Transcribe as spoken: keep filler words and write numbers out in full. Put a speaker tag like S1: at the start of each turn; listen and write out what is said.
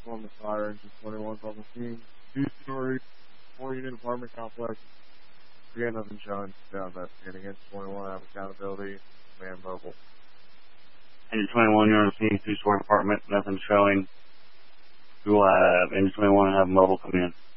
S1: on the fire. Engine twenty-one's on the scene. Two-story, four-unit apartment complex. Again, nothing showing. Down investigating. Engine twenty-one, have accountability. Man mobile.
S2: Engine twenty-one, you're on the scene. Two-story apartment, nothing showing. We will have Engine twenty-one have mobile come in.